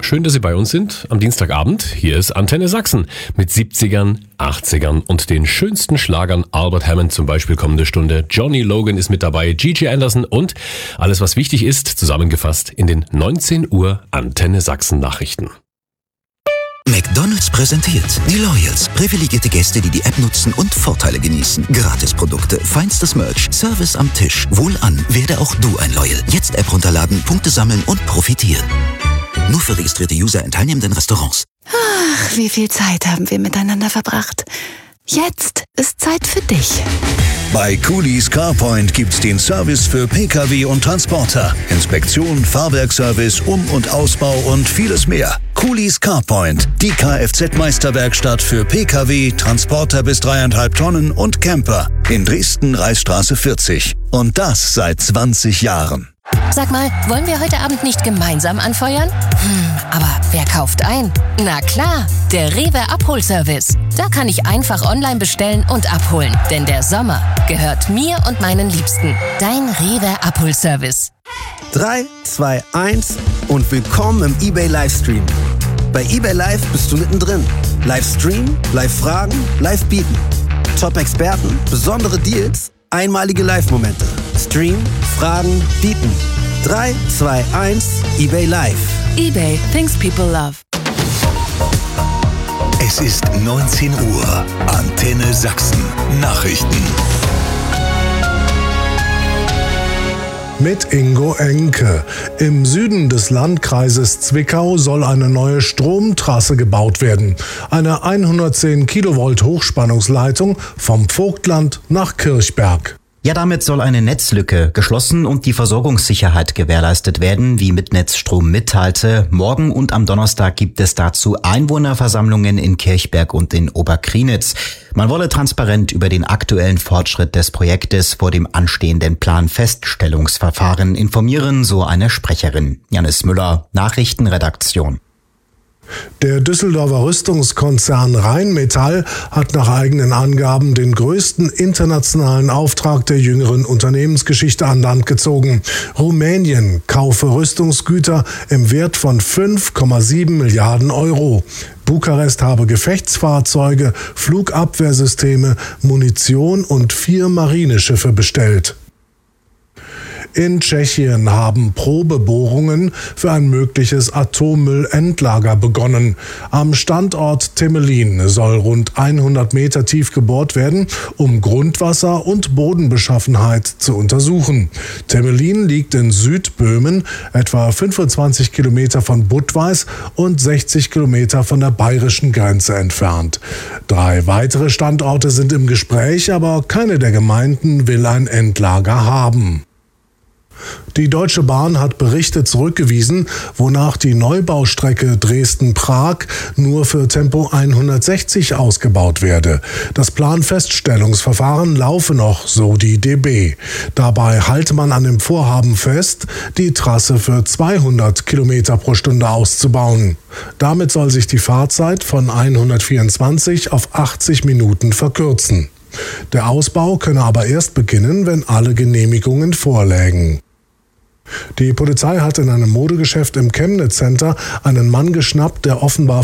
Schön, dass Sie bei uns sind am Dienstagabend. Hier ist Antenne Sachsen mit 70ern, 80ern und den schönsten Schlagern. Albert Hammond zum Beispiel kommende Stunde. Johnny Logan ist mit dabei, Gigi Anderson und alles, was wichtig ist, zusammengefasst in den 19 Uhr Antenne Sachsen Nachrichten. McDonald's präsentiert die Loyals. Privilegierte Gäste, die die App nutzen und Vorteile genießen. Gratisprodukte, feinstes Merch, Service am Tisch. Wohlan, werde auch du ein Loyal. Jetzt App runterladen, Punkte sammeln und profitieren. Nur für registrierte User in teilnehmenden Restaurants. Ach, wie viel Zeit haben wir miteinander verbracht. Jetzt ist Zeit für dich. Bei Coolies CarPoint gibt's den Service für Pkw und Transporter. Inspektion, Fahrwerkservice, Um- und Ausbau und vieles mehr. Coolies CarPoint, die Kfz-Meisterwerkstatt für Pkw, Transporter bis 3,5 Tonnen und Camper. In Dresden, Reichsstraße 40. Und das seit 20 Jahren. Sag mal, wollen wir heute Abend nicht gemeinsam anfeuern? Aber wer kauft ein? Na klar, der Rewe Abholservice. Da kann ich einfach online bestellen und abholen. Denn der Sommer gehört mir und meinen Liebsten. Dein Rewe Abholservice. 3, 2, 1 und willkommen im eBay Livestream. Bei eBay Live bist du mittendrin. Livestream, Live-Fragen, Live-Bieten. Top-Experten, besondere Deals, einmalige Live-Momente. Stream, Fragen, Bieten. 3, 2, 1, eBay Live. eBay, things people love. Es ist 19 Uhr. Antenne Sachsen. Nachrichten. Mit Ingo Enke. Im Süden des Landkreises Zwickau soll eine neue Stromtrasse gebaut werden. Eine 110 Kilovolt Hochspannungsleitung vom Vogtland nach Kirchberg. Ja, damit soll eine Netzlücke geschlossen und die Versorgungssicherheit gewährleistet werden, wie Mitnetzstrom mitteilte. Morgen und am Donnerstag gibt es dazu Einwohnerversammlungen in Kirchberg und in Oberkrienitz. Man wolle transparent über den aktuellen Fortschritt des Projektes vor dem anstehenden Planfeststellungsverfahren informieren, so eine Sprecherin. Janis Müller, Nachrichtenredaktion. Der Düsseldorfer Rüstungskonzern Rheinmetall hat nach eigenen Angaben den größten internationalen Auftrag der jüngeren Unternehmensgeschichte an Land gezogen. Rumänien kaufe Rüstungsgüter im Wert von 5,7 Milliarden Euro. Bukarest habe Gefechtsfahrzeuge, Flugabwehrsysteme, Munition und 4 Marineschiffe bestellt. In Tschechien haben Probebohrungen für ein mögliches Atommüllendlager begonnen. Am Standort Temelin soll rund 100 Meter tief gebohrt werden, um Grundwasser und Bodenbeschaffenheit zu untersuchen. Temelin liegt in Südböhmen, etwa 25 Kilometer von Budweis und 60 Kilometer von der bayerischen Grenze entfernt. 3 weitere Standorte sind im Gespräch, aber keine der Gemeinden will ein Endlager haben. Die Deutsche Bahn hat Berichte zurückgewiesen, wonach die Neubaustrecke Dresden-Prag nur für Tempo 160 ausgebaut werde. Das Planfeststellungsverfahren laufe noch, so die DB. Dabei halte man an dem Vorhaben fest, die Trasse für 200 Kilometer pro Stunde auszubauen. Damit soll sich die Fahrzeit von 124 auf 80 Minuten verkürzen. Der Ausbau könne aber erst beginnen, wenn alle Genehmigungen vorlägen. Die Polizei hat in einem Modegeschäft im Chemnitz Center einen Mann geschnappt, der offenbar